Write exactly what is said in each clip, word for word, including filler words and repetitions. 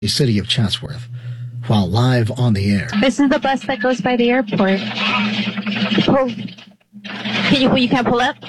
the city of Chatsworth. While live on the air. This is the bus that goes by the airport. Pull. Can you, you can't pull up?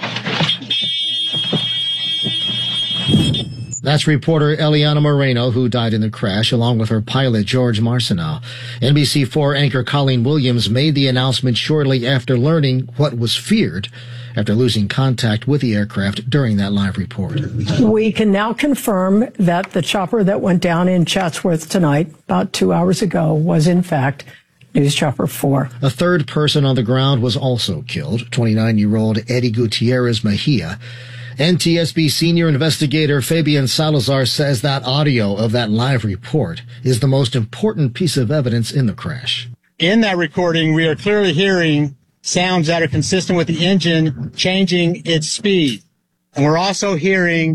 That's reporter Eliana Moreno, who died in the crash, along with her pilot, George Marcinal. N B C four anchor Colleen Williams made the announcement shortly after learning what was feared after losing contact with the aircraft during that live report. We can now confirm that the chopper that went down in Chatsworth tonight, about two hours ago, was in fact News Chopper four. A third person on the ground was also killed, twenty-nine-year-old Eddie Gutierrez Mejia. N T S B senior investigator Fabian Salazar says that audio of that live report is the most important piece of evidence in the crash. In that recording, we are clearly hearing sounds that are consistent with the engine changing its speed. And we're also hearing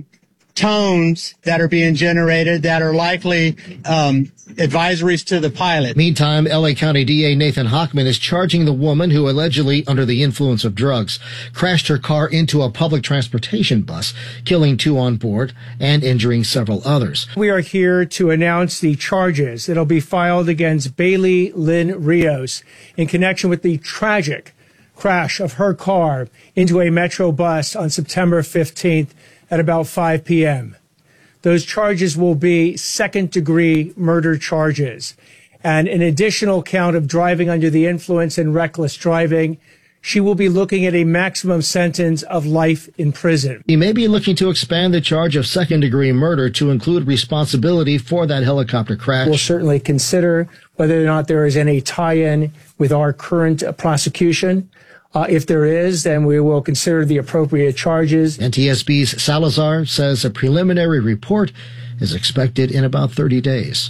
tones that are being generated that are likely um, advisories to the pilot. Meantime, L A County D A Nathan Hochman is charging the woman who allegedly, under the influence of drugs, crashed her car into a public transportation bus, killing two on board and injuring several others. We are here to announce the charges that'll be filed against Bailey Lynn Rios in connection with the tragic crash of her car into a Metro bus on September fifteenth at about five p.m. Those charges will be second-degree murder charges and an additional count of driving under the influence and reckless driving. She will be looking at a maximum sentence of life in prison. He may be looking to expand the charge of second-degree murder to include responsibility for that helicopter crash. We'll certainly consider whether or not there is any tie-in with our current uh, prosecution. Uh, if there is, then we will consider the appropriate charges. N T S B's Salazar says a preliminary report is expected in about thirty days.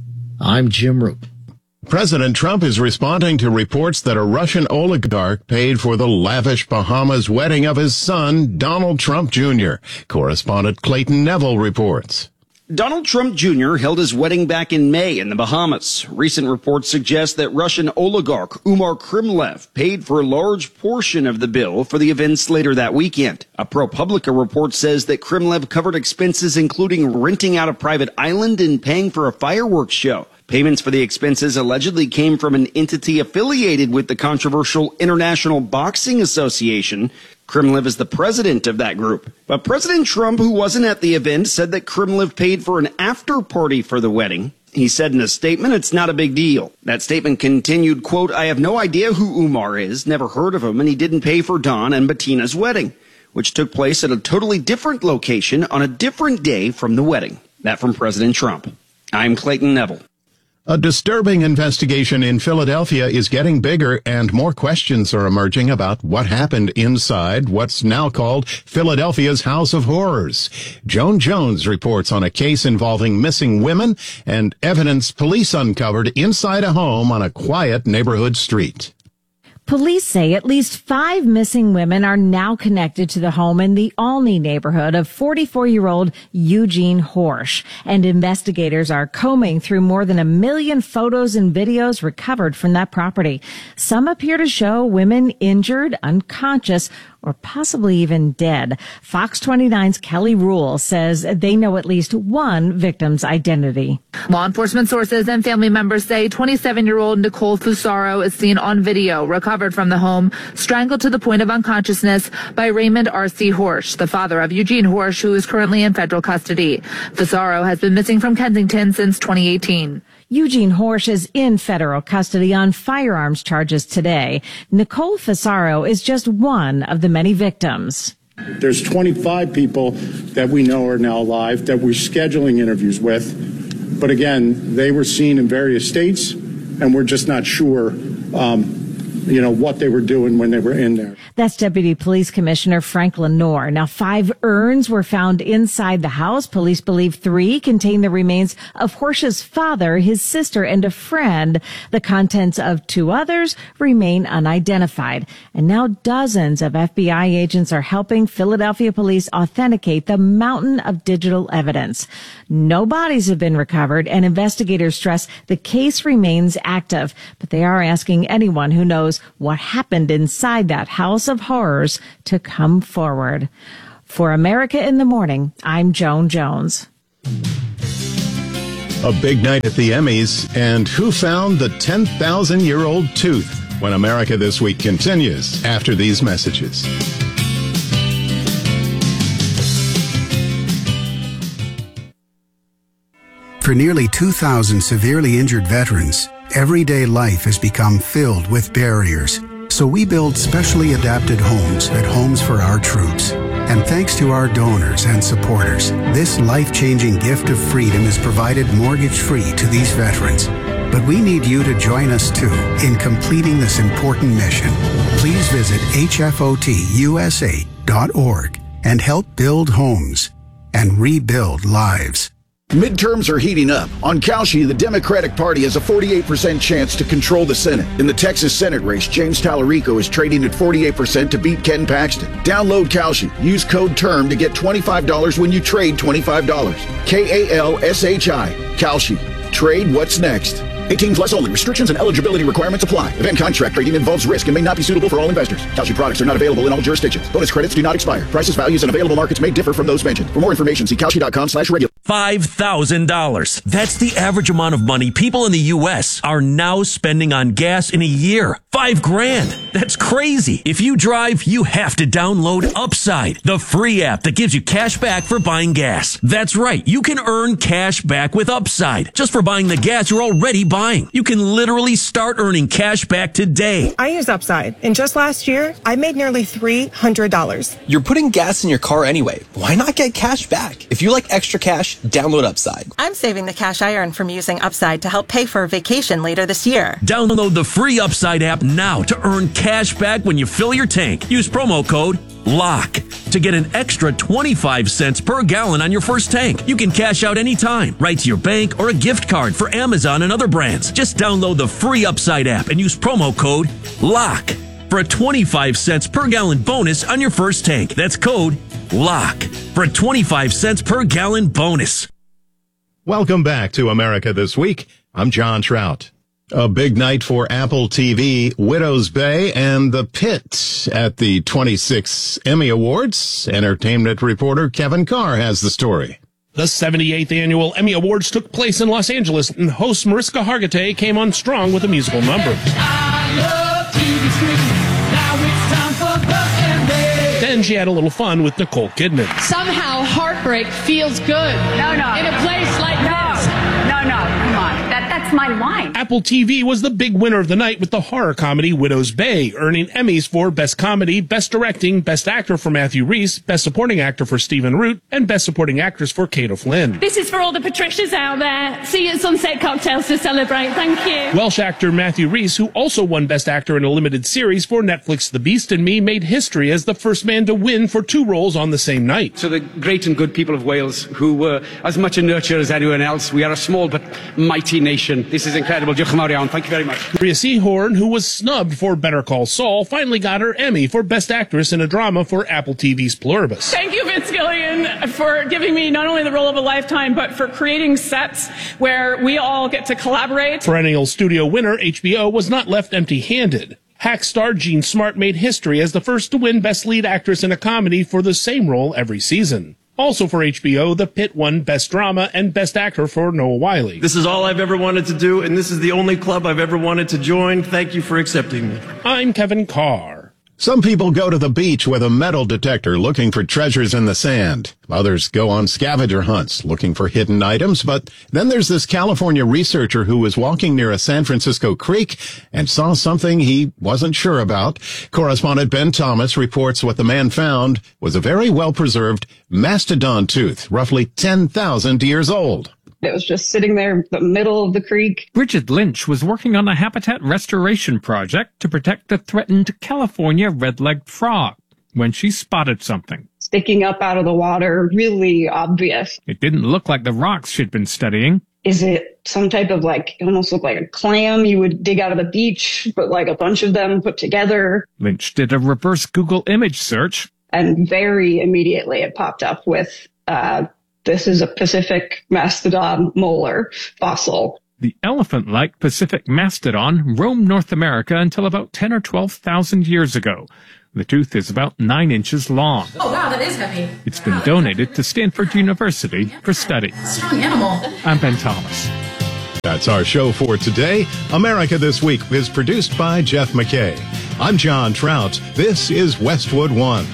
I'm Jim Roop. President Trump is responding to reports that a Russian oligarch paid for the lavish Bahamas wedding of his son, Donald Trump Junior Correspondent Clayton Neville reports. Donald Trump Junior held his wedding back in May in the Bahamas. Recent reports suggest that Russian oligarch Umar Kremlev paid for a large portion of the bill for the events later that weekend. A ProPublica report says that Kremlev covered expenses including renting out a private island and paying for a fireworks show. Payments for the expenses allegedly came from an entity affiliated with the controversial International Boxing Association. Kremlev is the president of that group. But President Trump, who wasn't at the event, said that Kremlev paid for an after party for the wedding. He said in a statement, it's not a big deal. That statement continued, quote, I have no idea who Umar is, never heard of him, and he didn't pay for Don and Bettina's wedding, which took place at a totally different location on a different day from the wedding. That from President Trump. I'm Clayton Neville. A disturbing investigation in Philadelphia is getting bigger, and more questions are emerging about what happened inside what's now called Philadelphia's House of Horrors. Joan Jones reports on a case involving missing women and evidence police uncovered inside a home on a quiet neighborhood street. Police say at least five missing women are now connected to the home in the Olney neighborhood of forty-four-year-old Eugene Horsch, and investigators are combing through more than a million photos and videos recovered from that property. Some appear to show women injured, unconscious, or possibly even dead. Fox twenty-nine's Kelly Rule says they know at least one victim's identity. Law enforcement sources and family members say twenty-seven-year-old Nicole Fusaro is seen on video, recovered from the home, strangled to the point of unconsciousness by Raymond R C. Horsch, the father of Eugene Horsch, who is currently in federal custody. Fusaro has been missing from Kensington since twenty eighteen. Eugene Horsch is in federal custody on firearms charges today. Nicole Fusaro is just one of the many victims. There's twenty-five people that we know are now alive that we're scheduling interviews with. But again, they were seen in various states, and we're just not sure um, you know, what they were doing when they were in there. That's Deputy Police Commissioner Frank Lenore. Now, five urns were found inside the house. Police believe three contain the remains of Horsch's father, his sister, and a friend. The contents of two others remain unidentified. And now dozens of F B I agents are helping Philadelphia police authenticate the mountain of digital evidence. No bodies have been recovered, and investigators stress the case remains active. But they are asking anyone who knows what happened inside that house of horrors to come forward. For America in the Morning, I'm Joan Jones. A big night at the Emmys, and who found the ten thousand year old tooth? When America This Week continues after these messages. For nearly two thousand severely injured veterans, everyday life has become filled with barriers. So we build specially adapted homes at Homes for Our Troops. And thanks to our donors and supporters, this life-changing gift of freedom is provided mortgage-free to these veterans. But we need you to join us, too, in completing this important mission. Please visit H F O T U S A dot org and help build homes and rebuild lives. Midterms are heating up. On Kalshi, the Democratic Party has a forty-eight percent chance to control the Senate. In the Texas Senate race, James Tallarico is trading at forty-eight percent to beat Ken Paxton. Download Kalshi. Use code TERM to get twenty-five dollars when you trade twenty-five dollars. K A L S H I. Kalshi. Trade what's next. eighteen plus only. Restrictions and eligibility requirements apply. Event contract trading involves risk and may not be suitable for all investors. Kalshi products are not available in all jurisdictions. Bonus credits do not expire. Prices, values, and available markets may differ from those mentioned. For more information, see Kalshi dot com slash regular. five thousand dollars. That's the average amount of money people in the U S are now spending on gas in a year. Five grand. That's crazy. If you drive, you have to download Upside, the free app that gives you cash back for buying gas. That's right. You can earn cash back with Upside just for buying the gas you're already buying. You can literally start earning cash back today. I use Upside, and just last year, I made nearly three hundred dollars. You're putting gas in your car anyway. Why not get cash back? If you like extra cash, download Upside. I'm saving the cash I earn from using Upside to help pay for a vacation later this year. Download the free Upside app now to earn cash back when you fill your tank. Use promo code LOCK to get an extra twenty-five cents per gallon on your first tank. You can cash out anytime, right to your bank or a gift card for Amazon and other brands. Just download the free Upside app and use promo code LOCK for a twenty-five cents per gallon bonus on your first tank. That's code LOCK for a twenty-five cents per gallon bonus. Welcome back to America This Week. I'm John Trout. A big night for Apple T V, Widows Bay, and The Pit at the twenty-sixth Emmy Awards. Entertainment reporter Kevin Carr has the story. The seventy-eighth Annual Emmy Awards took place in Los Angeles, and host Mariska Hargitay came on strong with a musical number. I love T V screens. Now it's time for the Emmy. Then she had a little fun with Nicole Kidman. Somehow heartbreak feels good. No, no. In a place like no. this. No, no, come on. That, that's my line. Apple T V was the big winner of the night with the horror comedy Widows Bay, earning Emmys for Best Comedy, Best Directing, Best Actor for Matthew Rhys, Best Supporting Actor for Stephen Root, and Best Supporting Actress for Kate O'Flynn. This is for all the Patricias out there. See you at Sunset Cocktails to celebrate. Thank you. Welsh actor Matthew Rhys, who also won Best Actor in a limited series for Netflix The Beast and Me, made history as the first man to win for two roles on the same night. To the great and good people of Wales, who were as much a nurture as anyone else, we are a small but mighty nation. This is incredible. Diolch yn fawr iawn. Thank you very much. Rhea Seehorn, who was snubbed for Better Call Saul, finally got her Emmy for Best Actress in a Drama for Apple T V's Pluribus. Thank you, Vince Gilligan, for giving me not only the role of a lifetime, but for creating sets where we all get to collaborate. Perennial studio winner H B O was not left empty-handed. Hack star Jean Smart made history as the first to win Best Lead Actress in a Comedy for the same role every season. Also for H B O, The Pit won Best Drama and Best Actor for Noah Wyle. This is all I've ever wanted to do, and this is the only club I've ever wanted to join. Thank you for accepting me. I'm Kevin Carr. Some people go to the beach with a metal detector looking for treasures in the sand. Others go on scavenger hunts looking for hidden items. But then there's this California researcher who was walking near a San Francisco creek and saw something he wasn't sure about. Correspondent Ben Thomas reports what the man found was a very well-preserved mastodon tooth, roughly ten thousand years old. It was just sitting there in the middle of the creek. Bridget Lynch was working on a habitat restoration project to protect the threatened California red-legged frog when she spotted something. Sticking up out of the water, really obvious. It didn't look like the rocks she'd been studying. Is it some type of like, it almost looked like a clam you would dig out of the beach, but like a bunch of them put together? Lynch did a reverse Google image search. And very immediately it popped up with, uh, this is a Pacific mastodon molar fossil. The elephant-like Pacific mastodon roamed North America until about ten or twelve thousand years ago. The tooth is about nine inches long. Oh, wow, that is heavy. It's been donated to Stanford University for study. Strong animal. I'm Ben Thomas. That's our show for today. America This Week is produced by Jeff McKay. I'm John Trout. This is Westwood One.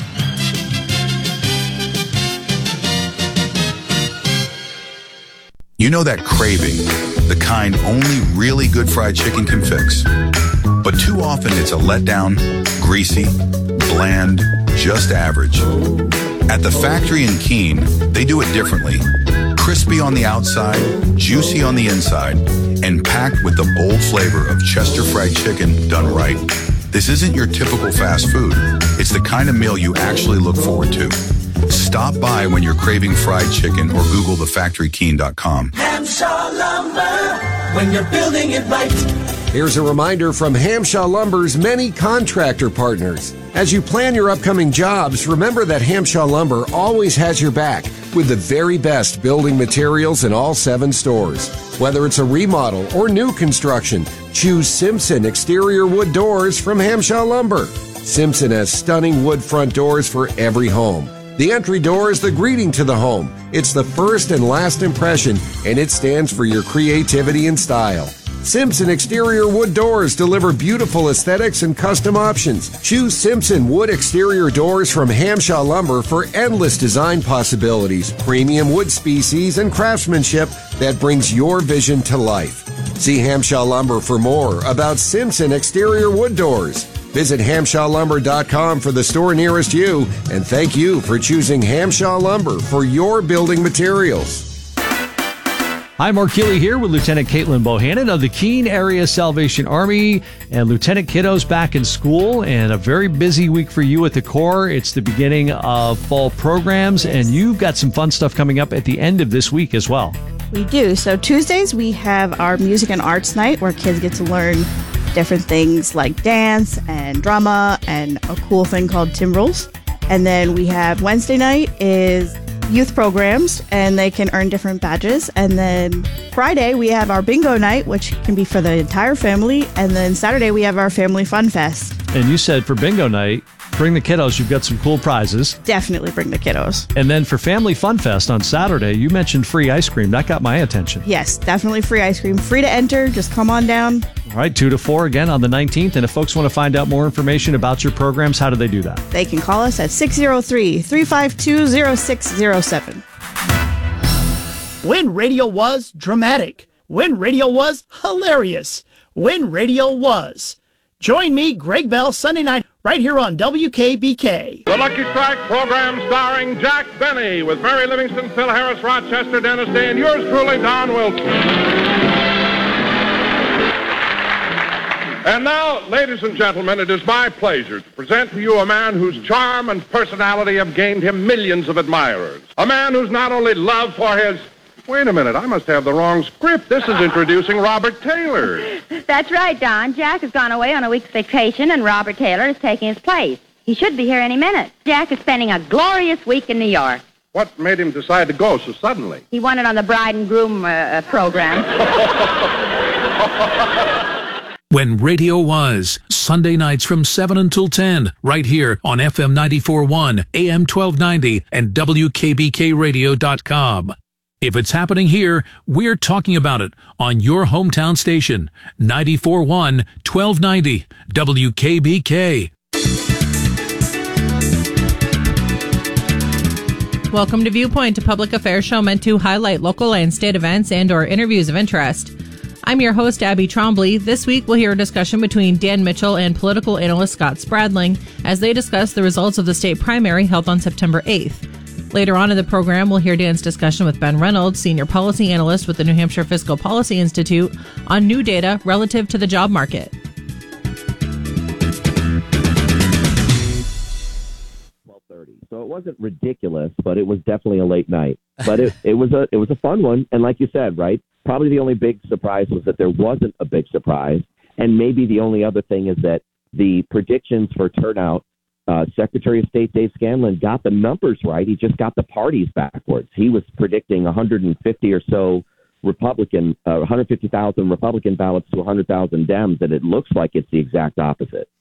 You know that craving, the kind only really good fried chicken can fix. But too often it's a letdown, greasy, bland, just average. At the factory in Keene, they do it differently. Crispy on the outside, juicy on the inside, and packed with the bold flavor of Chester fried chicken done right. This isn't your typical fast food. It's the kind of meal you actually look forward to. Stop by when you're craving fried chicken or Google the factory keene dot com. Hamshaw Lumber, when you're building it right. Here's a reminder from Hamshaw Lumber's many contractor partners. As you plan your upcoming jobs, remember that Hamshaw Lumber always has your back with the very best building materials in all seven stores. Whether it's a remodel or new construction, choose Simpson exterior wood doors from Hamshaw Lumber. Simpson has stunning wood front doors for every home. The entry door is the greeting to the home. It's the first and last impression, and it stands for your creativity and style. Simpson exterior wood doors deliver beautiful aesthetics and custom options. Choose Simpson wood exterior doors from Hamshaw Lumber for endless design possibilities, premium wood species, and craftsmanship that brings your vision to life. See Hamshaw Lumber for more about Simpson exterior wood doors. Visit hamshaw lumber dot com for the store nearest you, and thank you for choosing Hamshaw Lumber for your building materials. Hi, Mark Keeley here with Lieutenant Caitlin Bohannon of the Keene Area Salvation Army, and Lieutenant Kiddo's back in school, and a very busy week for you at the Corps. It's the beginning of fall programs, and you've got some fun stuff coming up at the end of this week as well. We do. So Tuesdays, we have our music and arts night where kids get to learn different things like dance and drama and a cool thing called timbrels. And then we have Wednesday night is youth programs, and they can earn different badges. And then Friday, we have our bingo night, which can be for the entire family. And then Saturday, we have our family fun fest. And you said for bingo night, bring the kiddos. You've got some cool prizes. Definitely bring the kiddos. And then for Family Fun Fest on Saturday, you mentioned free ice cream. That got my attention. Yes, definitely free ice cream. Free to enter. Just come on down. All right, two to four again on the nineteenth. And if folks want to find out more information about your programs, how do they do that? They can call us at six oh three, three five two, oh six oh seven. When radio was dramatic. When radio was hilarious. When radio was. Join me, Greg Bell, Sunday night, right here on W K B K. The Lucky Strike program starring Jack Benny with Mary Livingston, Phil Harris, Rochester, Dennis Day, and yours truly, Don Wilson. And now, ladies and gentlemen, it is my pleasure to present to you a man whose charm and personality have gained him millions of admirers. A man who's not only loved for his... Wait a minute, I must have the wrong script. This is introducing Robert Taylor. That's right, Don. Jack has gone away on a week's vacation, and Robert Taylor is taking his place. He should be here any minute. Jack is spending a glorious week in New York. What made him decide to go so suddenly? He won it on the bride and groom uh, program. When radio was, Sunday nights from seven until ten, right here on F M ninety-four point one, A M twelve ninety, and W K B K radio dot com. If it's happening here, we're talking about it on your hometown station, ninety-four point one, twelve ninety, W K B K. Welcome to Viewpoint, a public affairs show meant to highlight local and state events and or interviews of interest. I'm your host, Abby Trombley. This week, we'll hear a discussion between Dan Mitchell and political analyst Scott Spradling as they discuss the results of the state primary held on September eighth. Later on in the program, we'll hear Dan's discussion with Ben Reynolds, senior policy analyst with the New Hampshire Fiscal Policy Institute, on new data relative to the job market. twelve thirty. So it wasn't ridiculous, but it was definitely a late night. But it, it was a it was a fun one, and like you said, right? Probably the only big surprise was that there wasn't a big surprise, and maybe the only other thing is that the predictions for turnout. Uh, Secretary of State Dave Scanlon got the numbers right. He just got the parties backwards. He was predicting one hundred fifty or so Republican, uh, one hundred fifty thousand Republican ballots to one hundred thousand Dems, and it looks like it's the exact opposite.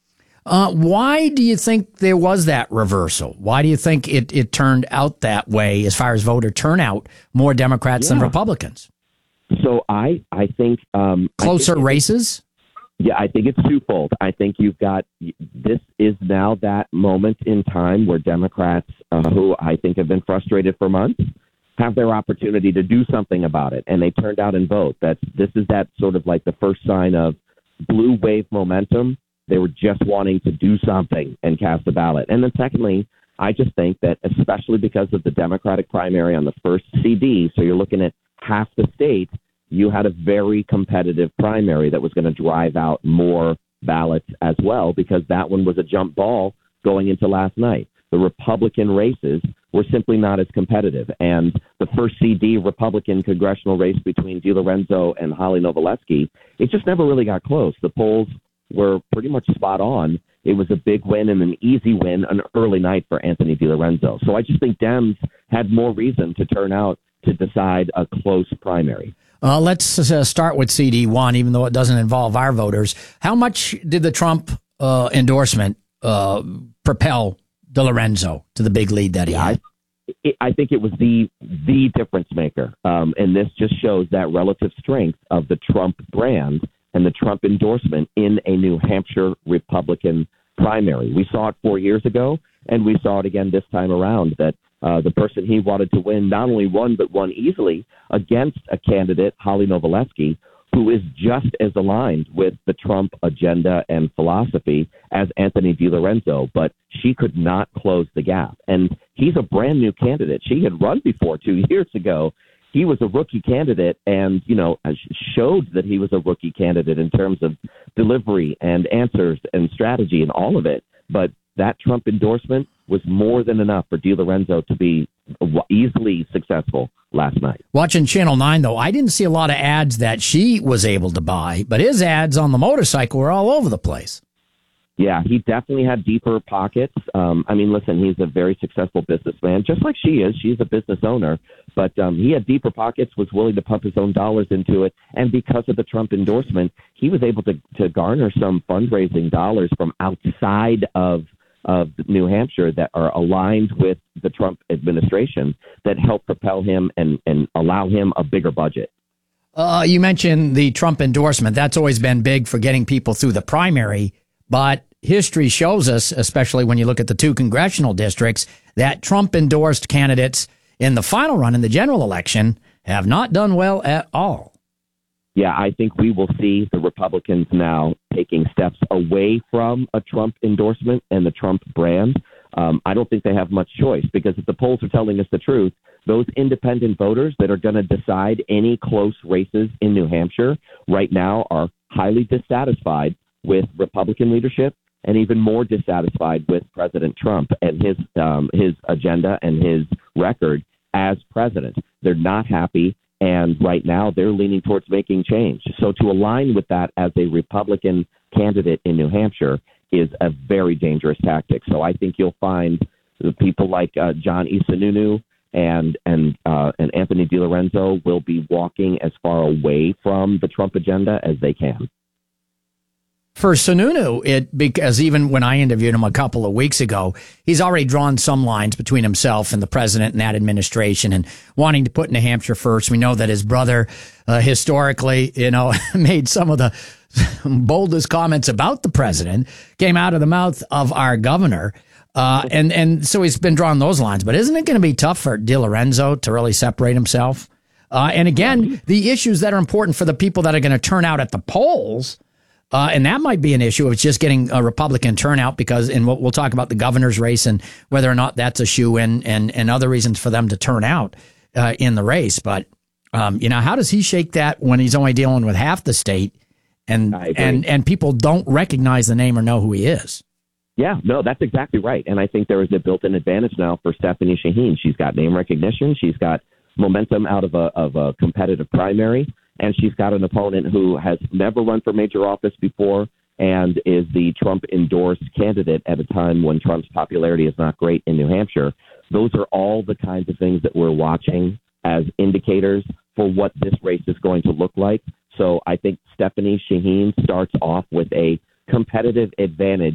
Uh, why do you think there was that reversal? Why do you think it, it turned out that way as far as voter turnout, more Democrats yeah. than Republicans? So I, I think... Um, Closer I think races? Yeah, I think it's twofold. I think you've got... This is now that moment in time where Democrats, uh, who I think have been frustrated for months, have their opportunity to do something about it, and they turned out and vote. That's This is that sort of like the first sign of blue wave momentum. They were just wanting to do something and cast a ballot. And then secondly, I just think that especially because of the Democratic primary on the first C D, so you're looking at half the state, you had a very competitive primary that was going to drive out more ballots as well, because that one was a jump ball going into last night. The Republican races were simply not as competitive. And the first C D Republican congressional race between DiLorenzo and Holly Novoleski, it just never really got close. The polls were pretty much spot on. It was a big win and an easy win, an early night for Anthony DiLorenzo. So I just think Dems had more reason to turn out to decide a close primary. Uh, let's uh, start with C D one, even though it doesn't involve our voters. How much did the Trump uh, endorsement uh, propel DiLorenzo to the big lead that he had? I, I think it was the the difference maker. Um, and this just shows that relative strength of the Trump brand and the Trump endorsement in a New Hampshire Republican primary. We saw it four years ago, and we saw it again this time around, that uh, the person he wanted to win not only won, but won easily against a candidate, Holly Novoleski, who is just as aligned with the Trump agenda and philosophy as Anthony DiLorenzo, but she could not close the gap. And he's a brand new candidate. She had run before two years ago. He was a rookie candidate and, you know, showed that he was a rookie candidate in terms of delivery and answers and strategy and all of it. But that Trump endorsement was more than enough for DiLorenzo to be easily successful last night. Watching Channel nine, though, I didn't see a lot of ads that she was able to buy, but his ads on the motorcycle were all over the place. Yeah, he definitely had deeper pockets. Um, I mean, listen, he's a very successful businessman, just like she is. She's a business owner. But um, he had deeper pockets, was willing to pump his own dollars into it. And because of the Trump endorsement, he was able to, to garner some fundraising dollars from outside of of New Hampshire that are aligned with the Trump administration that help propel him and, and allow him a bigger budget. Uh, you mentioned the Trump endorsement. That's always been big for getting people through the primary. But history shows us, especially when you look at the two congressional districts, that Trump-endorsed candidates in the final run in the general election have not done well at all. Yeah, I think we will see the Republicans now taking steps away from a Trump endorsement and the Trump brand. Um, I don't think they have much choice, because if the polls are telling us the truth, those independent voters that are going to decide any close races in New Hampshire right now are highly dissatisfied with Republican leadership and even more dissatisfied with President Trump and his um, his agenda and his record as president. They're not happy. And right now, they're leaning towards making change. So to align with that as a Republican candidate in New Hampshire is a very dangerous tactic. So I think you'll find the people like uh, John E. Sununu and and uh, and Anthony DiLorenzo will be walking as far away from the Trump agenda as they can. For Sununu, it because even when I interviewed him a couple of weeks ago, he's already drawn some lines between himself and the president and that administration and wanting to put New Hampshire first. We know that his brother uh, historically, you know, made some of the boldest comments about the president, came out of the mouth of our governor. Uh, and, and so he's been drawing those lines. But isn't it going to be tough for DiLorenzo to really separate himself? Uh, and again, the issues that are important for the people that are going to turn out at the polls, Uh, and that might be an issue of just getting a Republican turnout, because, and we'll, we'll talk about the governor's race and whether or not that's a shoe-in and, and other reasons for them to turn out uh, in the race. But, um, you know, how does he shake that when he's only dealing with half the state and and, and people don't recognize the name or know who he is? Yeah, no, that's exactly right. And I think there is a built-in advantage now for Stephanie Shaheen. She's got name recognition. She's got momentum out of a of a competitive primary. And she's got an opponent who has never run for major office before and is the Trump-endorsed candidate at a time when Trump's popularity is not great in New Hampshire. Those are all the kinds of things that we're watching as indicators for what this race is going to look like. So I think Stephanie Shaheen starts off with a competitive advantage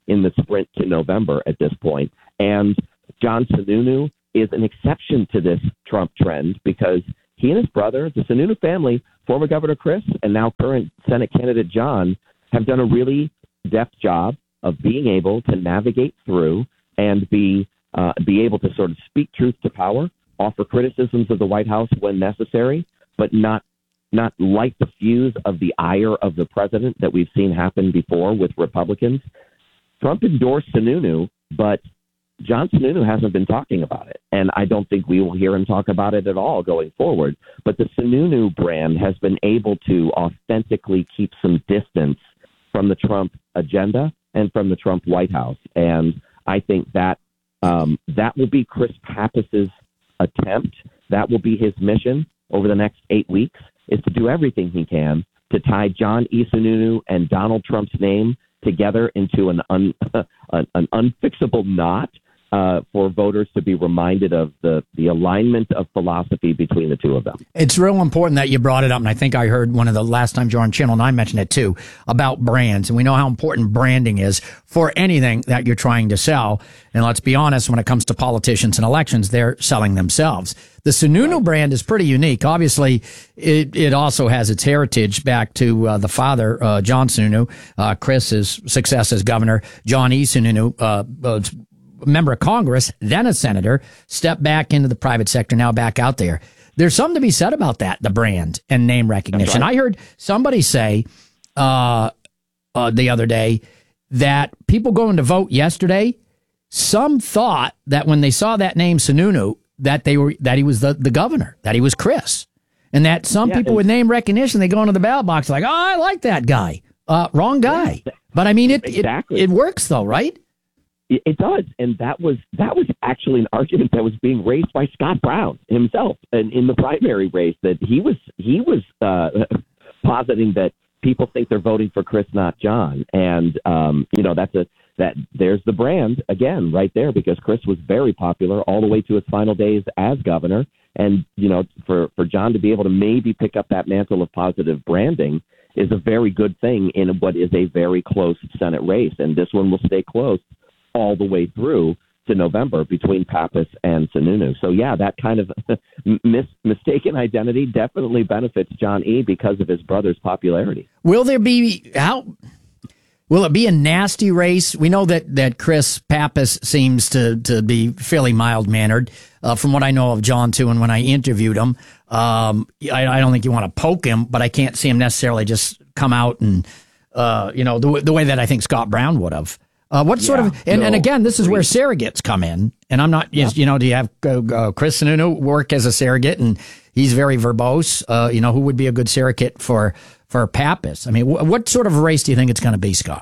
in the sprint to November at this point. And John Sununu is an exception to this Trump trend because he and his brother, the Sununu family, former Governor Chris and now current Senate candidate John, have done a really deft job of being able to navigate through and be uh, be able to sort of speak truth to power, offer criticisms of the White House when necessary, but not not light the fuse of the ire of the president that we've seen happen before with Republicans. Trump endorsed Sununu, but John Sununu hasn't been talking about it, and I don't think we will hear him talk about it at all going forward. But the Sununu brand has been able to authentically keep some distance from the Trump agenda and from the Trump White House, and I think that um, that will be Chris Pappas's attempt. That will be his mission over the next eight weeks, is to do everything he can to tie John E. Sununu and Donald Trump's name together into an un, an, an unfixable knot uh, for voters to be reminded of the, the alignment of philosophy between the two of them. It's real important that you brought it up, and I think I heard one of the last times you were on Channel nine mention it too, about brands. And we know how important branding is for anything that you're trying to sell. And let's be honest, when it comes to politicians and elections, they're selling themselves. The Sununu brand is pretty unique. Obviously, it, it also has its heritage back to uh, the father, uh, John Sununu, uh, Chris's success as governor, John E. Sununu, uh, uh, member of Congress, then a senator, stepped back into the private sector, now back out there. There's something to be said about that, the brand and name recognition. Right. I heard somebody say uh, uh, the other day that people going to vote yesterday, some thought that when they saw that name Sununu, that they were that he was the, the governor, that he was Chris, and that some yeah, people with name recognition, they go into the ballot box like, oh, I like that guy. Uh, wrong guy. Yeah, but I mean, it, exactly. it it works though, right? It, it does, and that was that was actually an argument that was being raised by Scott Brown himself, in, in the primary race. That he was he was uh, positing that people think they're voting for Chris, not John, and um, you know that's a. That there's the brand again right there, because Chris was very popular all the way to his final days as governor. And, you know, for, for John to be able to maybe pick up that mantle of positive branding is a very good thing in what is a very close Senate race. And this one will stay close all the way through to November between Pappas and Sununu. So, yeah, that kind of mis- mistaken identity definitely benefits John E. because of his brother's popularity. Will there be how? Will it be a nasty race? We know that, that Chris Pappas seems to, to be fairly mild-mannered, uh, from what I know of John, too, and when I interviewed him. Um, I, I don't think you want to poke him, but I can't see him necessarily just come out and, uh, you know, the, the way that I think Scott Brown would have. Uh, what sort yeah, of, and, no, and again, this is where surrogates come in, and I'm not, yeah. you know, do you have uh, uh, Chris Sununu work as a surrogate, and he's very verbose, uh, you know, who would be a good surrogate for, for Pappas? I mean, wh- what sort of race do you think it's going to be, Scott?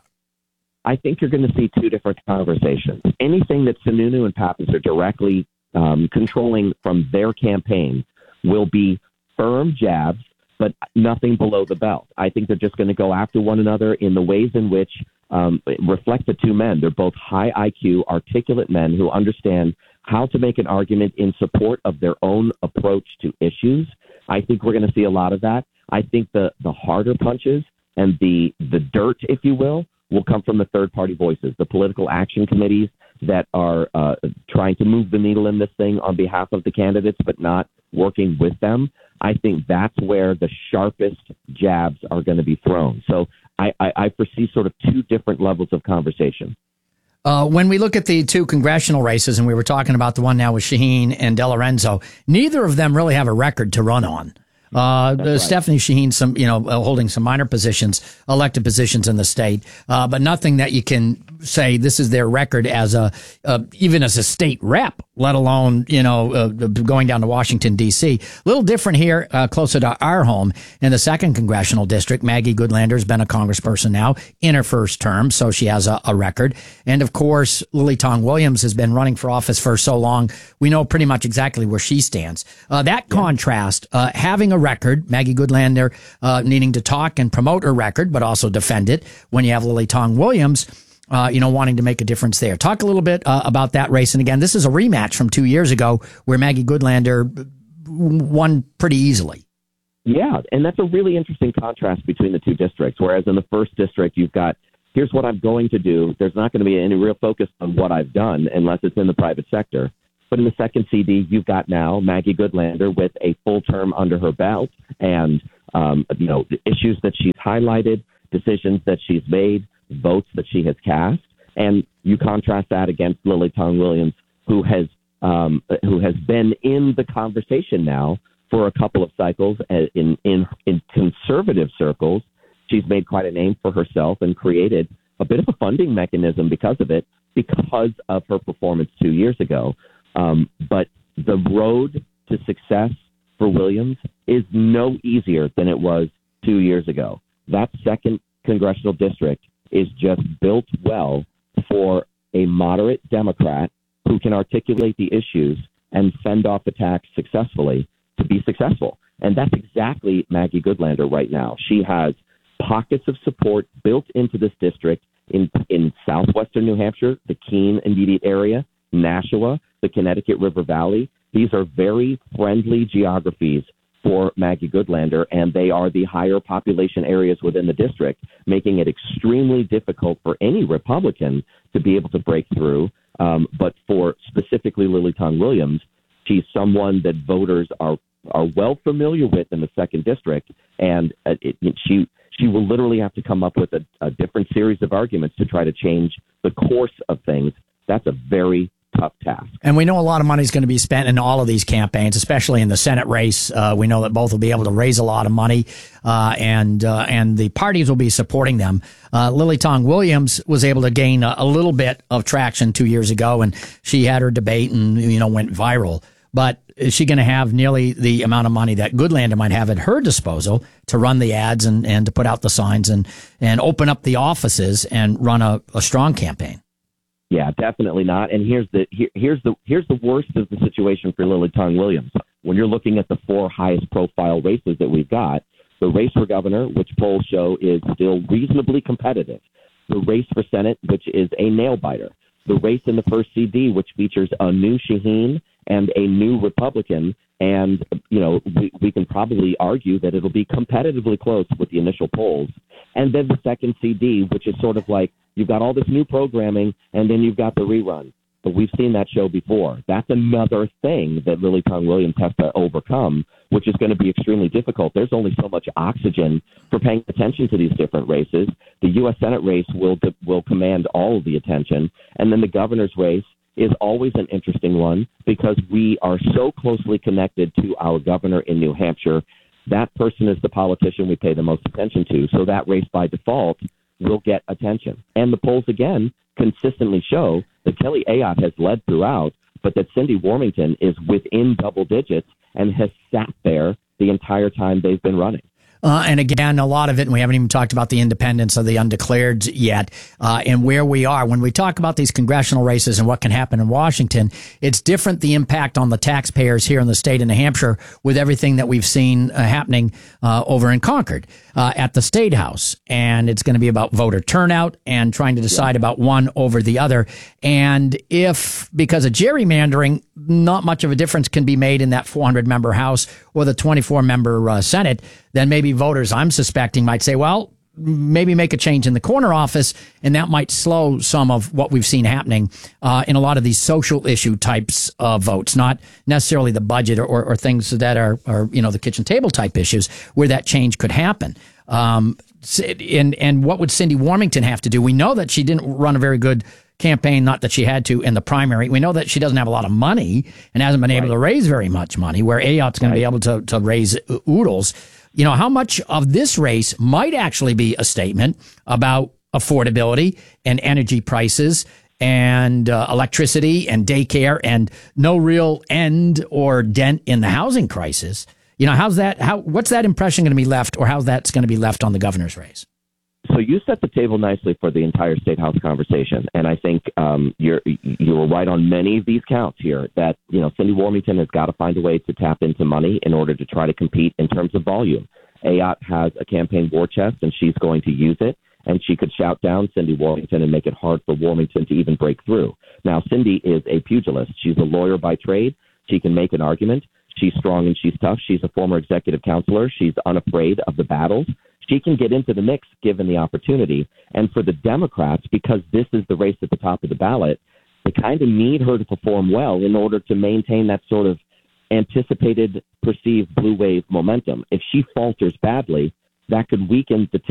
I think you're going to see two different conversations. Anything that Sununu and Pappas are directly um, controlling from their campaign will be firm jabs, but nothing below the belt. I think they're just going to go after one another in the ways in which um, reflect the two men. They're both high I Q, articulate men who understand how to make an argument in support of their own approach to issues. I think we're going to see a lot of that. I think the, the harder punches and the the dirt, if you will, will come from the third-party voices, the political action committees that are uh, trying to move the needle in this thing on behalf of the candidates, but not working with them. I think that's where the sharpest jabs are going to be thrown. So I, I, I foresee sort of two different levels of conversation. Uh, when we look at the two congressional races, and we were talking about the one now with Shaheen and DeLorenzo, neither of them really have a record to run on. Uh, right. Stephanie Shaheen, some, you know, uh, holding some minor positions, elected positions in the state, uh, but nothing that you can say this is their record as a, uh, even as a state rep, let alone, you know, uh, going down to Washington, D C. A little different here, uh, closer to our home in the second congressional district. Maggie Goodlander has been a congressperson now in her first term, so she has a, a record. And of course, Lily Tong Williams has been running for office for so long. We know pretty much exactly where she stands. Uh, that yeah. contrast, uh, having a record, Maggie Goodlander, uh, needing to talk and promote her record, but also defend it when you have Lily Tong Williams, Uh, you know, wanting to make a difference there. Talk a little bit uh, about that race. And again, this is a rematch from two years ago where Maggie Goodlander won pretty easily. Yeah, and that's a really interesting contrast between the two districts. Whereas in the first district, you've got here's what I'm going to do. There's not going to be any real focus on what I've done unless it's in the private sector. But in the second C D, you've got now Maggie Goodlander with a full term under her belt and, um, you know, the issues that she's highlighted, decisions that she's made, votes that she has cast. And you contrast that against Lily Tong Williams, who has um, who has been in the conversation now for a couple of cycles in, in, in conservative circles. She's made quite a name for herself and created a bit of a funding mechanism because of it, because of her performance two years ago. Um, but the road to success for Williams is no easier than it was two years ago. That second congressional district is just built well for a moderate Democrat who can articulate the issues and fend off attacks successfully to be successful. And that's exactly Maggie Goodlander right now. She has pockets of support built into this district in, in southwestern New Hampshire, the Keene immediate area, Nashua, the Connecticut River Valley. These are very friendly geographies for Maggie Goodlander, and they are the higher population areas within the district, making it extremely difficult for any Republican to be able to break through. Um, but for specifically Lily Tong Williams, she's someone that voters are are well familiar with in the second district, and uh, it, it, she she will literally have to come up with a, a different series of arguments to try to change the course of things. That's a very tough task. And we know a lot of money is going to be spent in all of these campaigns, especially in the Senate race. Uh, we know that both will be able to raise a lot of money, uh, and uh, and the parties will be supporting them. Uh, Lily Tong Williams was able to gain a, a little bit of traction two years ago, and she had her debate and, you know, went viral. But is she going to have nearly the amount of money that Goodlander might have at her disposal to run the ads and, and to put out the signs and, and open up the offices and run a, a strong campaign? Yeah, definitely not. And here's the here, here's the here's the worst of the situation for Lily Tong Williams. When you're looking at the four highest profile races that we've got, the race for governor, which polls show is still reasonably competitive, the race for Senate, which is a nail biter, the race in the first C D, which features a new Shaheen and a new Republican, and you know we, we can probably argue that it'll be competitively close with the initial polls. And then the second C D, which is sort of like you've got all this new programming, and then you've got the rerun. But we've seen that show before. That's another thing that Lily Tong Williams has to overcome, which is going to be extremely difficult. There's only so much oxygen for paying attention to these different races. The U S Senate race will will command all of the attention, and then the governor's race is always an interesting one because we are so closely connected to our governor in New Hampshire. That person is the politician we pay the most attention to. So that race by default will get attention. And the polls, again, consistently show that Kelly Ayotte has led throughout, but that Cindy Warmington is within double digits and has sat there the entire time they've been running. Uh, and again, a lot of it, and we haven't even talked about the independents of the undeclareds yet, uh, and where we are. When we talk about these congressional races and what can happen in Washington, it's different the impact on the taxpayers here in the state of New Hampshire with everything that we've seen uh, happening uh, over in Concord uh, at the State House. And it's going to be about voter turnout and trying to decide yeah. about one over the other. And if, because of gerrymandering, not much of a difference can be made in that four hundred member House or the twenty-four member uh, Senate, then maybe voters, I'm suspecting, might say, well, maybe make a change in the corner office, and that might slow some of what we've seen happening uh, in a lot of these social issue types of votes, not necessarily the budget or, or, or things that are, are, you know, the kitchen table type issues where that change could happen. Um, and, and what would Cindy Warmington have to do? We know that she didn't run a very good campaign, not that she had to in the primary. We know that she doesn't have a lot of money and hasn't been able right. to raise very much money, where Ayotte's going right. to be able to, to raise oodles. You know, how much of this race might actually be a statement about affordability and energy prices and uh, electricity and daycare and no real end or dent in the housing crisis? You know, how's that? How what's that impression going to be left, or how's that's going to be left on the governor's race? So you set the table nicely for the entire State House conversation, and I think um, you're you were right on many of these counts here. That you know, Cindy Warmington has got to find a way to tap into money in order to try to compete in terms of volume. Ayotte has a campaign war chest, and she's going to use it. And she could shout down Cindy Warmington and make it hard for Warmington to even break through. Now, Cindy is a pugilist. She's a lawyer by trade. She can make an argument. She's strong and she's tough. She's a former executive counselor. She's unafraid of the battles. she can get into the mix given the opportunity. And for the Democrats, because this is the race at the top of the ballot, they kind of need her to perform well in order to maintain that sort of anticipated, perceived blue wave momentum. If she falters badly, that could weaken the